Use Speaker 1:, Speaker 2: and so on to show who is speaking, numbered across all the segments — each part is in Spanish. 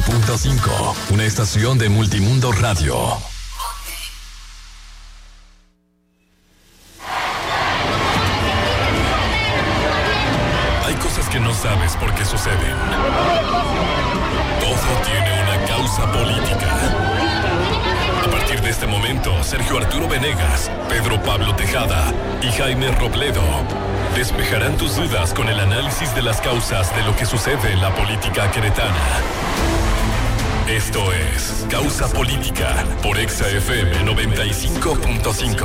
Speaker 1: 95.5, una estación de Multimundo Radio. Hay cosas que no sabes por qué suceden. Todo tiene una causa política. A partir de este momento, Sergio Arturo Venegas, Pedro Pablo Tejada y Jaime Robledo despejarán tus dudas con el análisis de las causas de lo que sucede en la política queretana. Esto es Causa Política por Exa FM 95.5.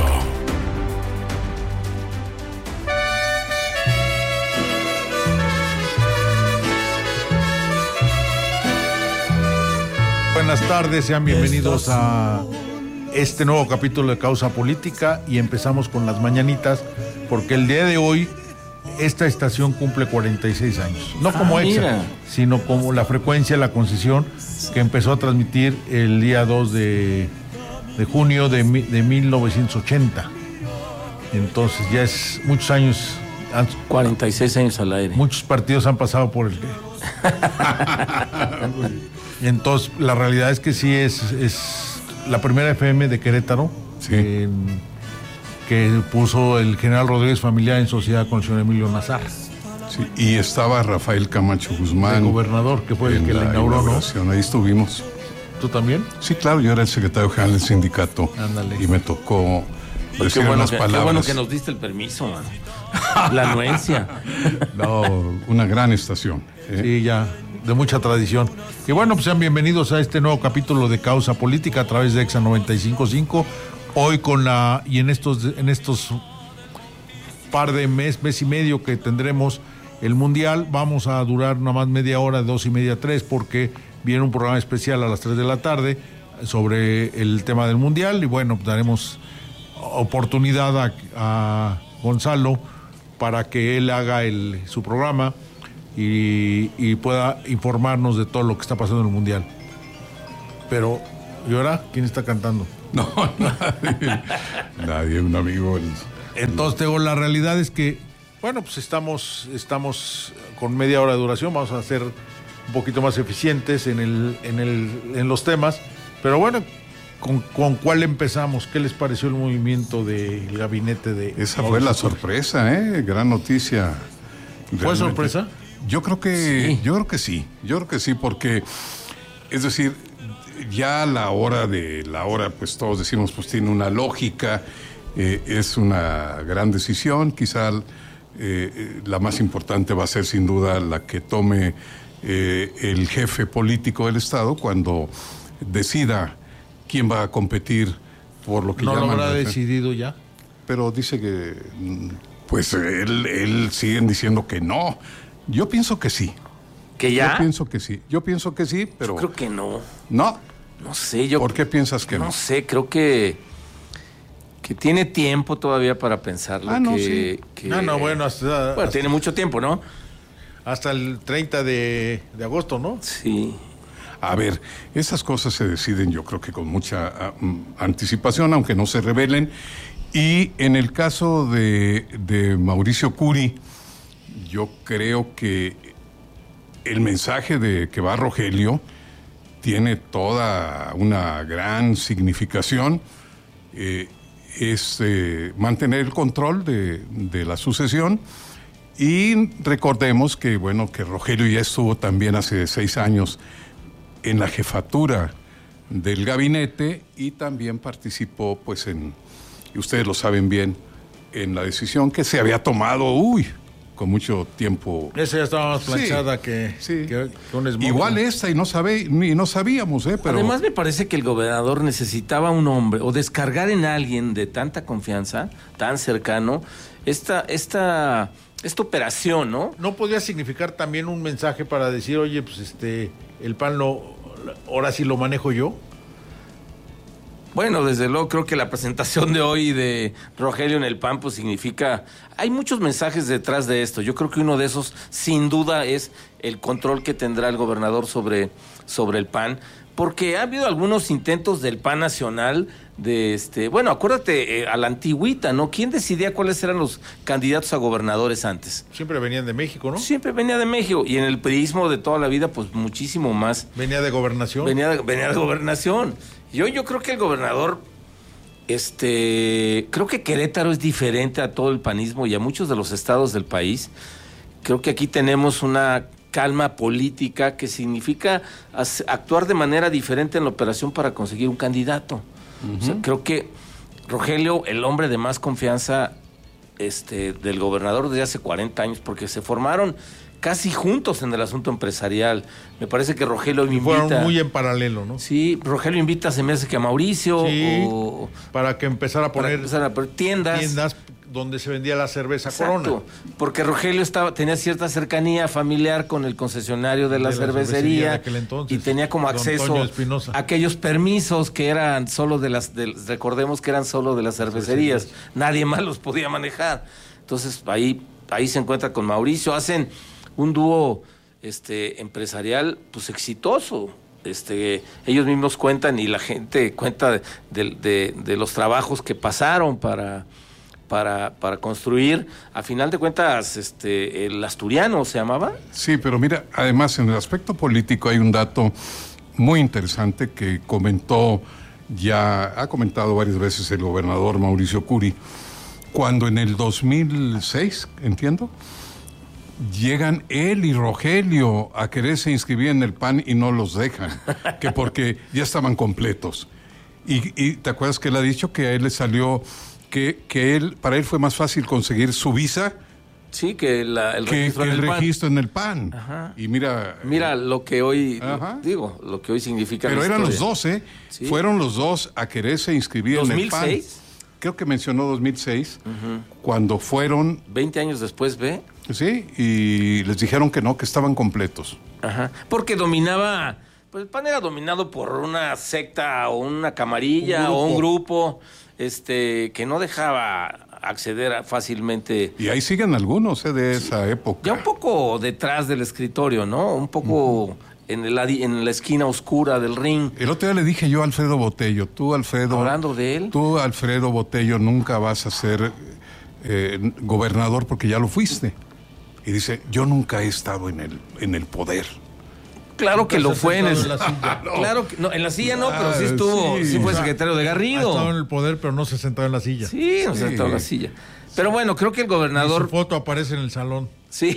Speaker 2: Buenas tardes, sean bienvenidos a este nuevo capítulo de Causa Política y empezamos con las mañanitas porque el día de hoy esta estación cumple 46 años. No como Exa, sino como la frecuencia, la concesión que empezó a transmitir el día 2 de junio de 1980. Entonces ya es muchos años.
Speaker 3: 46 años al aire.
Speaker 2: Muchos partidos han pasado por el... Entonces, la realidad es que sí es la primera FM de Querétaro, sí, que puso el general Rodríguez Familiar en sociedad con el señor Emilio Nazar.
Speaker 4: Sí, y estaba Rafael Camacho Guzmán,
Speaker 2: el gobernador, que fue el que la inauguró, ¿no?
Speaker 4: Ahí estuvimos.
Speaker 2: ¿Tú también?
Speaker 4: Sí, claro, yo era el secretario general del sindicato.
Speaker 2: Ándale.
Speaker 4: Y me tocó decir unas palabras.
Speaker 3: Qué bueno que nos diste el permiso, man. La anuencia.
Speaker 4: No, una gran estación.
Speaker 2: Sí, ya, de mucha tradición. Y bueno, pues sean bienvenidos a este nuevo capítulo de Causa Política a través de Exa 95.5. Hoy en estos par de mes y medio que tendremos el Mundial, vamos a durar nada más media hora, 2:30, 3, porque viene un programa especial a las 3 de la tarde sobre el tema del Mundial. Y bueno, daremos oportunidad a Gonzalo para que él haga su programa y pueda informarnos de todo lo que está pasando en el Mundial. Pero, ¿y ahora quién está cantando?
Speaker 4: No, nadie, un amigo.
Speaker 2: Entonces, la realidad es que, bueno, pues estamos con media hora de duración, vamos a ser un poquito más eficientes en los temas, pero bueno, ¿con cuál empezamos? ¿Qué les pareció el movimiento del gabinete de...
Speaker 4: Esa fue la sorpresa, gran noticia.
Speaker 2: ¿Fue sorpresa?
Speaker 4: Yo creo que sí, porque, es decir, ya la hora, pues todos decimos, pues tiene una lógica, es una gran decisión, quizá la más importante va a ser sin duda la que tome el jefe político del Estado cuando decida quién va a competir por lo que llaman...
Speaker 2: ¿No lo habrá decidido ya?
Speaker 4: Pero dice que, pues él siguen diciendo que no. Yo pienso que sí.
Speaker 3: ¿Que ya?
Speaker 4: Yo pienso que sí, pero...
Speaker 3: Yo creo que no.
Speaker 4: ¿No?
Speaker 3: No sé,
Speaker 4: ¿Por qué piensas que no?
Speaker 3: No sé, creo que tiene tiempo todavía para pensarlo.
Speaker 2: Sí. Bueno,
Speaker 3: tiene mucho tiempo, ¿no?
Speaker 2: Hasta el 30 de agosto, ¿no?
Speaker 3: Sí.
Speaker 4: A ver, esas cosas se deciden yo creo que con mucha anticipación, aunque no se revelen. Y en el caso de Mauricio Curi, yo creo que el mensaje de que va Rogelio tiene toda una gran significación. Es mantener el control de la sucesión. Y recordemos que, bueno, que Rogelio ya estuvo también hace 6 años en la jefatura del gabinete y también participó, pues, y ustedes lo saben bien, en la decisión que se había tomado, con mucho tiempo.
Speaker 2: Esa ya estaba más planchada que un esmojo.
Speaker 4: Igual esta, y no sabíamos, pero...
Speaker 3: Además me parece que el gobernador necesitaba un hombre, o descargar en alguien de tanta confianza, tan cercano, esta operación, ¿no?
Speaker 2: ¿No podría significar también un mensaje para decir, oye, pues el PAN ahora sí lo manejo yo?
Speaker 3: Bueno, desde luego creo que la presentación de hoy de Rogelio en el PAN pues significa... Hay muchos mensajes detrás de esto. Yo creo que uno de esos, sin duda, es el control que tendrá el gobernador sobre el PAN, porque ha habido algunos intentos del PAN nacional bueno, acuérdate, a la antigüita, ¿no? ¿Quién decidía cuáles eran los candidatos a gobernadores antes?
Speaker 2: Siempre venían de México, ¿no?
Speaker 3: Siempre venía de México, y en el priismo de toda la vida, pues muchísimo más.
Speaker 2: Venía de gobernación.
Speaker 3: Venía de gobernación. Yo creo que el gobernador, creo que Querétaro es diferente a todo el panismo y a muchos de los estados del país. Creo que aquí tenemos una calma política que significa actuar de manera diferente en la operación para conseguir un candidato. O sea, creo que Rogelio, el hombre de más confianza del gobernador desde hace 40 años, porque se formaron casi juntos en el asunto empresarial. Me parece que Rogelio invita...
Speaker 2: Fueron muy en paralelo, ¿no?
Speaker 3: Sí, Rogelio invita, se me hace que a Mauricio...
Speaker 2: Sí, para que empezara a poner
Speaker 3: tiendas
Speaker 2: donde se vendía la cerveza.
Speaker 3: Exacto,
Speaker 2: Corona.
Speaker 3: Porque Rogelio tenía cierta cercanía familiar con el concesionario de la cervecería
Speaker 2: de aquel entonces,
Speaker 3: y tenía como acceso a aquellos permisos que eran solo recordemos que eran solo de las cervecerías, nadie más los podía manejar. Entonces ahí se encuentra con Mauricio, hacen un dúo empresarial pues exitoso. Ellos mismos cuentan y la gente cuenta de los trabajos que pasaron para construir, a final de cuentas, el Asturiano se llamaba.
Speaker 4: Sí, pero mira, además en el aspecto político hay un dato muy interesante que ha comentado varias veces el gobernador Mauricio Curi, cuando en el 2006, entiendo, llegan él y Rogelio a quererse inscribir en el PAN y no los dejan, que porque ya estaban completos. Y ¿te acuerdas que él ha dicho que a él le salió... que para él fue más fácil conseguir su visa
Speaker 3: Sí, que el
Speaker 4: registro en el PAN.
Speaker 3: Ajá.
Speaker 4: Y mira
Speaker 3: lo que hoy lo que hoy significa.
Speaker 4: Pero eran los dos, Sí. Fueron los dos a quererse inscribir en el PAN. ¿2006? Creo que mencionó 2006, cuando fueron
Speaker 3: 20 años después, ¿ve?
Speaker 4: Sí, y les dijeron que no, que estaban completos.
Speaker 3: Ajá. Porque dominaba, pues el PAN era dominado por una secta o una camarilla o un grupo que no dejaba acceder fácilmente.
Speaker 4: Y ahí siguen algunos de esa época.
Speaker 3: Ya un poco detrás del escritorio, ¿no? Un poco en la esquina oscura del ring.
Speaker 4: El otro día le dije yo a Alfredo Botello,
Speaker 3: hablando de él.
Speaker 4: Tú, Alfredo Botello, nunca vas a ser gobernador porque ya lo fuiste. Y dice, yo nunca he estado en el poder.
Speaker 3: Claro que lo fue en el... Claro que no, en la silla no, pero sí estuvo, sí fue secretario de Garrido.
Speaker 2: Ha estado en el poder, pero no se sentó en la silla.
Speaker 3: Sí, no se sentó en la silla. Pero bueno, creo que el gobernador...
Speaker 2: Y su foto aparece en el salón.
Speaker 3: Sí,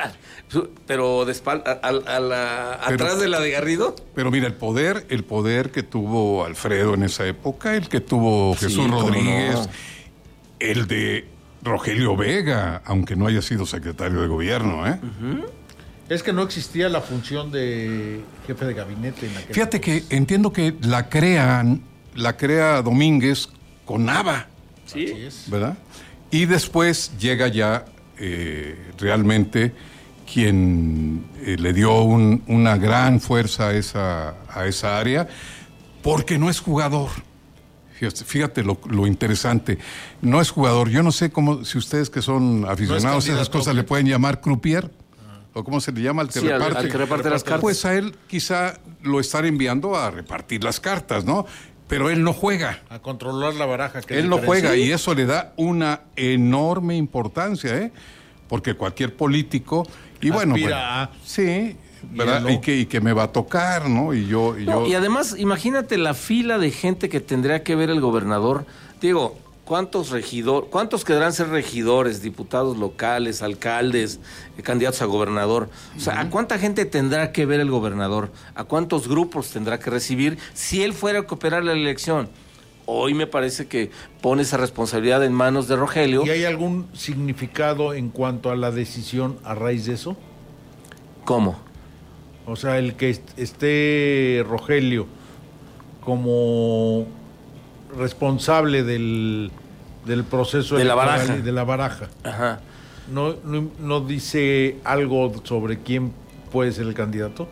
Speaker 3: pero de espalda, atrás de la de Garrido.
Speaker 4: Pero mira, el poder que tuvo Alfredo en esa época, el que tuvo Jesús Rodríguez, el de Rogelio Vega, aunque no haya sido secretario de gobierno,
Speaker 2: Es que no existía la función de jefe de gabinete en aquel
Speaker 4: Fíjate que entiendo que la crea Domínguez con Nava.
Speaker 3: Sí,
Speaker 4: ¿verdad? Y después llega ya realmente quien le dio una gran fuerza a esa área, porque no es jugador. Fíjate lo interesante. No es jugador. Yo no sé si ustedes que son aficionados a esas cosas le pueden llamar croupier. ¿O cómo se le llama al que reparte?
Speaker 3: Al que reparte las cartas.
Speaker 4: Pues a él quizá lo están enviando a repartir las cartas, ¿no? Pero él no juega.
Speaker 2: A controlar la baraja.
Speaker 4: Él no juega y eso le da una enorme importancia, porque cualquier político... Y
Speaker 2: aspira
Speaker 4: sí, ¿verdad? Y que me va a tocar, ¿no? Y
Speaker 3: además, imagínate la fila de gente que tendría que ver el gobernador. Digo... ¿Cuántos quedarán ser regidores, diputados locales, alcaldes, candidatos a gobernador? O sea, ¿a cuánta gente tendrá que ver el gobernador? ¿A cuántos grupos tendrá que recibir si él fuera a cooperar la elección? Hoy me parece que pone esa responsabilidad en manos de Rogelio.
Speaker 2: ¿Y hay algún significado en cuanto a la decisión a raíz de eso?
Speaker 3: ¿Cómo?
Speaker 2: O sea, el que esté Rogelio como responsable del proceso
Speaker 3: de
Speaker 2: electoral de la baraja.
Speaker 3: Ajá.
Speaker 2: ¿No dice algo sobre quién puede ser el candidato?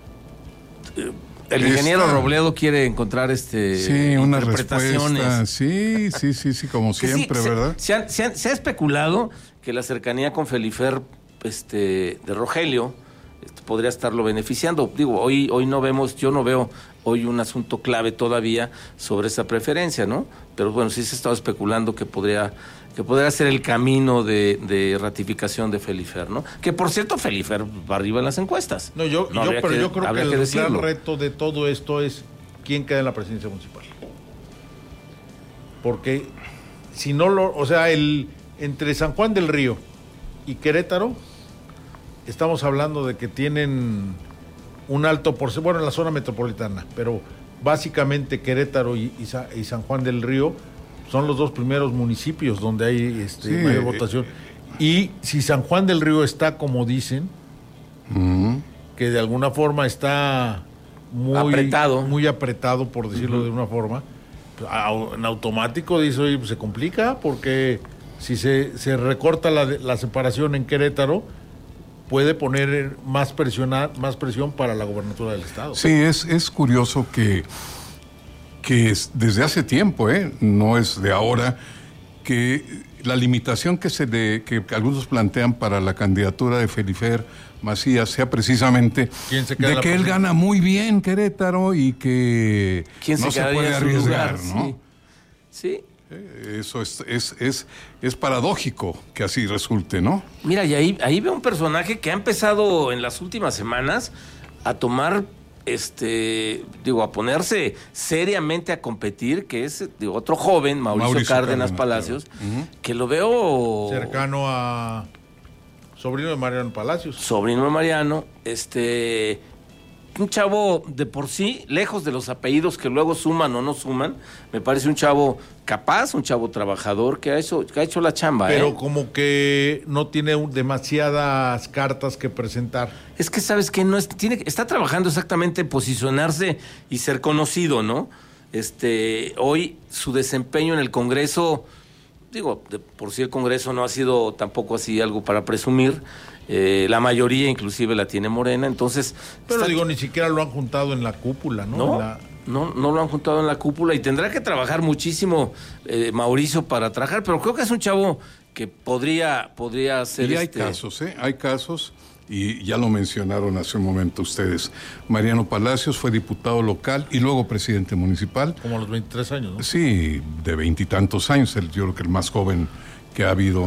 Speaker 3: El ingeniero Robledo quiere encontrar
Speaker 4: una respuesta. Sí, como siempre, ¿verdad?
Speaker 3: Se ha especulado que la cercanía con Felifer de Rogelio podría estarlo beneficiando. Digo, hoy no vemos, yo no veo hoy un asunto clave todavía sobre esa preferencia, ¿no? Pero bueno, sí se estaba especulando que podría ser el camino de ratificación de Felifer, ¿no? Que por cierto, Felifer va arriba en las encuestas.
Speaker 2: Yo creo que el gran reto de todo esto es quién queda en la presidencia municipal. Porque si no entre San Juan del Río y Querétaro, estamos hablando de que tienen un alto porcentaje, bueno, en la zona metropolitana, pero básicamente Querétaro y San Juan del Río son los dos primeros municipios donde hay mayor votación. Y si San Juan del Río está como dicen, que de alguna forma está muy apretado, por decirlo de una forma, pues, en automático dice, oye, pues se complica, porque si se recorta la separación en Querétaro, puede poner más presión para la gobernatura del estado.
Speaker 4: Sí, es curioso que desde hace tiempo, no es de ahora, que la limitación que algunos plantean para la candidatura de Felifer Macías sea precisamente de que él gana muy bien Querétaro y que no se puede arriesgar, ¿no?
Speaker 3: Sí.
Speaker 4: Eso es paradójico que así resulte, ¿no?
Speaker 3: Mira, y ahí veo un personaje que ha empezado en las últimas semanas a tomar, a ponerse seriamente a competir, que es otro joven, Mauricio Cárdenas Palacios, claro. Que lo veo
Speaker 2: cercano a sobrino de Mariano Palacios.
Speaker 3: Sobrino de Mariano, un chavo de por sí, lejos de los apellidos que luego suman o no suman, me parece un chavo capaz, un chavo trabajador que ha hecho la chamba.
Speaker 2: Pero como que no tiene demasiadas cartas que presentar.
Speaker 3: Es que sabes que está trabajando exactamente en posicionarse y ser conocido, ¿no? Hoy su desempeño en el Congreso, por sí el Congreso no ha sido tampoco así algo para presumir. La mayoría inclusive la tiene Morena, entonces...
Speaker 2: Pero ni siquiera lo han juntado en la cúpula, ¿no?
Speaker 3: No lo han juntado en la cúpula y tendrá que trabajar muchísimo Mauricio para trabajar, pero creo que es un chavo que podría ser...
Speaker 4: Y hay casos, y ya lo mencionaron hace un momento ustedes. Mariano Palacios fue diputado local y luego presidente municipal.
Speaker 2: Como a los 23 años, ¿no?
Speaker 4: Sí, de 20 y tantos años, yo creo que el más joven que ha habido